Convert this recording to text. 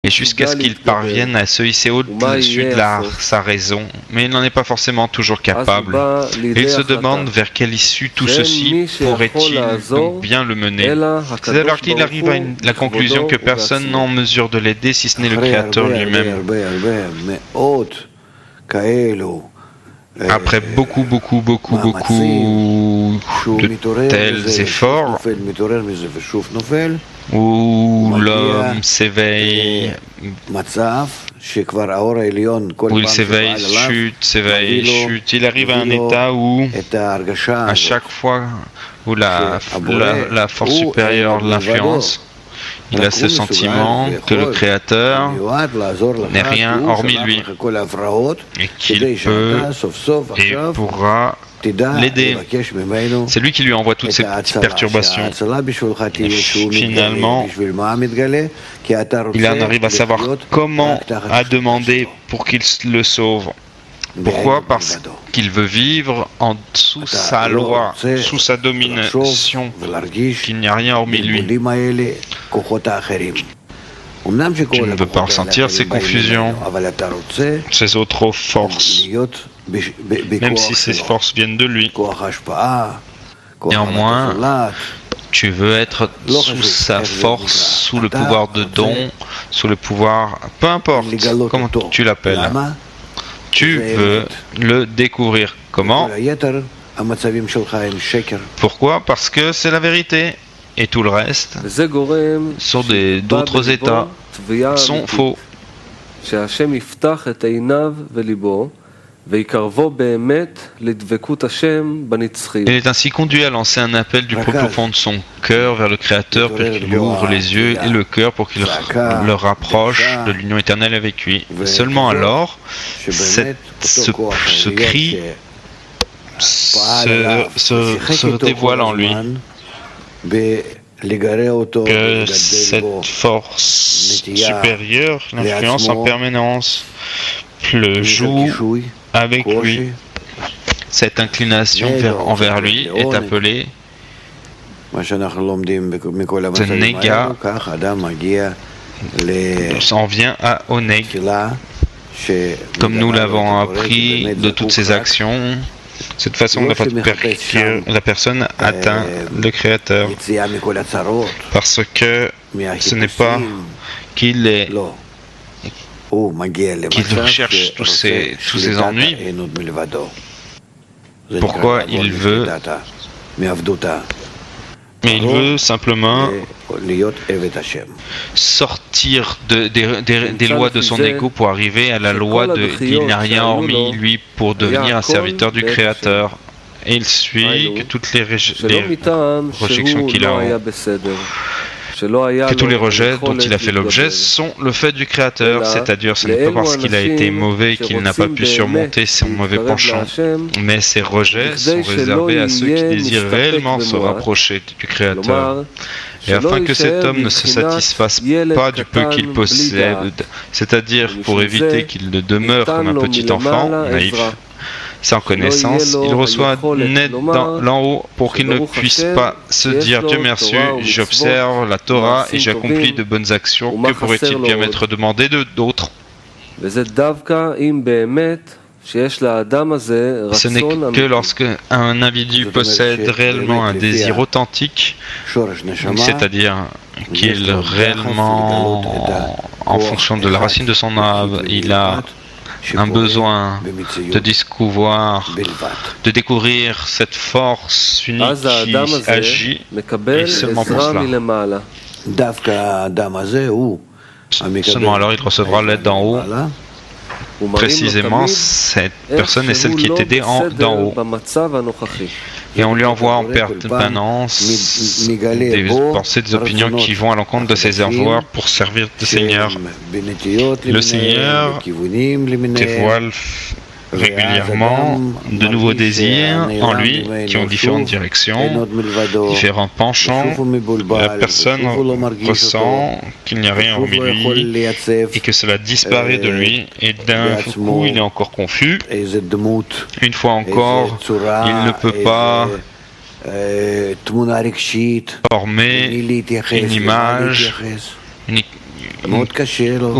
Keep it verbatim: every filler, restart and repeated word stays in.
et jusqu'à ce qu'il parvienne à se hisser au-dessus de la, sa raison, mais il n'en est pas forcément toujours capable. Et il se demande vers quelle issue tout ceci pourrait-il donc bien le mener. C'est alors qu'il arrive à une, la conclusion que personne n'est en mesure de l'aider si ce n'est le Créateur lui-même. Après beaucoup, beaucoup, beaucoup, beaucoup de tels efforts, où l'homme s'éveille, où il s'éveille, chute, s'éveille, chute, il arrive à un état où, à chaque fois où la, la, la force supérieure de l'influence, il a ce sentiment que le Créateur n'est rien hormis lui et qu'il peut et pourra l'aider. C'est lui qui lui envoie toutes ces petites perturbations. Et finalement, il en arrive à savoir comment à demander pour qu'il le sauve. Pourquoi? Parce qu'il veut vivre en sous sa loi, sous sa domination, qu'il n'y a rien hormis lui. Tu ne peux pas ressentir ces confusions, ces autres forces, même si ces forces viennent de lui. Néanmoins, tu veux être sous sa force, sous le pouvoir de don, sous le pouvoir, peu importe comment tu l'appelles. Tu veux le découvrir. Comment? Pourquoi? Parce que c'est la vérité. Et tout le reste sont des, d'autres états sont faux. Il est ainsi conduit à lancer un appel du plus profond de son cœur vers le Créateur pour qu'il lui ouvre les yeux et le cœur pour qu'il le rapproche de l'union éternelle avec lui. Seulement alors, cette, ce, ce cri se, se, se dévoile en lui. Que cette force supérieure, l'influence en permanence, le joue avec lui. Cette inclination vers, envers lui est appelée Nega. On vient à Oneg. Comme nous l'avons appris de toutes ces actions, cette façon de que la personne atteint le Créateur. Parce que ce n'est pas qu'il est qu'il recherche tous ces, tous ces ennuis. Pourquoi il veut? Mais il veut simplement sortir de, des, des, des lois de son ego pour arriver à la loi de il n'y a rien hormis lui pour devenir un serviteur du Créateur. Et il suit que toutes les, les rejections qu'il a, que tous les rejets dont il a fait l'objet sont le fait du Créateur, c'est-à-dire ce n'est pas parce qu'il a été mauvais qu'il n'a pas pu surmonter son mauvais penchant, mais ces rejets sont réservés à ceux qui désirent réellement se rapprocher du Créateur. Et afin que cet homme ne se satisfasse pas du peu qu'il possède, c'est-à-dire pour éviter qu'il ne demeure comme un petit enfant naïf, sans connaissance, il reçoit net dans l'en haut pour qu'il ne puisse pas se dire Dieu merci, j'observe la Torah et j'accomplis de bonnes actions, que pourrait-il bien m'être demandé de d'autres? Ce n'est que lorsque un individu possède réellement un désir authentique, c'est-à-dire qu'il réellement, en fonction de la racine de son âme, il a un besoin de discouvrir, de découvrir cette force unique qui agit, et seulement pour cela. Seulement alors il recevra l'aide d'en haut. Précisément, cette personne est celle qui est aidée d'en haut. Et on lui envoie en permanence des pensées, des opinions qui vont à l'encontre de ses avoirs pour servir le Seigneur. Le Seigneur dévoile régulièrement de nouveaux désirs en lui qui ont différentes directions, différents penchants. La personne ressent qu'il n'y a rien hormis lui et que cela disparaît de lui et d'un coup il est encore confus. Une fois encore, il ne peut pas former une image, une